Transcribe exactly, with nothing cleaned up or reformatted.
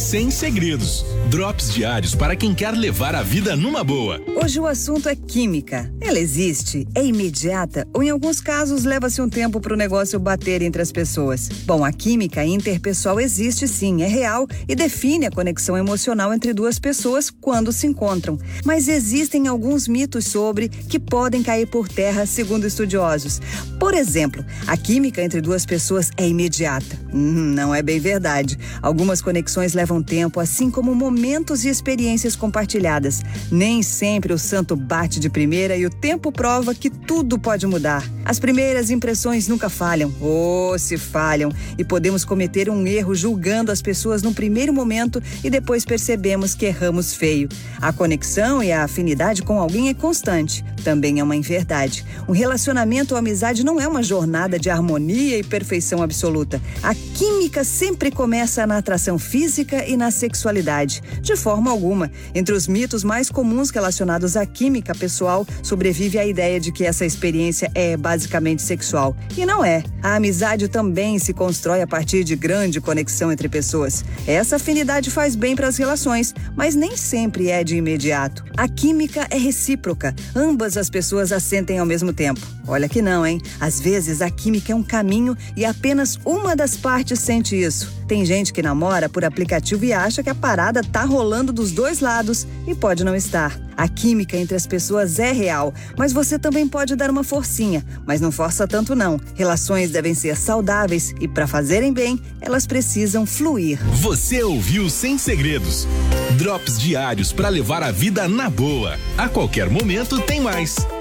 Sem segredos. Drops diários para quem quer levar a vida numa boa. Hoje o assunto é química. Ela existe? É imediata? Ou em alguns casos leva-se um tempo para o negócio bater entre as pessoas? Bom, a química interpessoal existe sim, é real e define a conexão emocional entre duas pessoas quando se encontram. Mas existem alguns mitos sobre que podem cair por terra, segundo estudiosos. Por exemplo, a química entre duas pessoas é imediata. Hum, não é bem verdade. Algumas conexões levam tempo, assim como momentos e experiências compartilhadas. Nem sempre o santo bate de primeira e o tempo prova que tudo pode mudar. As primeiras impressões nunca falham, ou se falham, e podemos cometer um erro julgando as pessoas no primeiro momento e depois percebemos que erramos feio. A conexão e a afinidade com alguém é constante. Também é uma inverdade. Um relacionamento ou amizade não é uma jornada de harmonia e perfeição absoluta. A química sempre começa na atração física e na sexualidade. De forma alguma. Entre os mitos mais comuns relacionados à química pessoal, sobrevive a ideia de que essa experiência é basicamente sexual. E não é. A amizade também se constrói a partir de grande conexão entre pessoas. Essa afinidade faz bem para as relações, mas nem sempre é de imediato. A química é recíproca. Ambas as pessoas a sentem ao mesmo tempo. Olha que não, hein? Às vezes a química é um caminho e apenas uma das partes sente isso. Tem gente que namora por aplicativo e acha que a parada tá rolando dos dois lados e pode não estar. A química entre as pessoas é real, mas você também pode dar uma forcinha, mas não força tanto não. Relações devem ser saudáveis e para fazerem bem, elas precisam fluir. Você ouviu Sem Segredos. Drops diários para levar a vida na boa. A qualquer momento tem mais.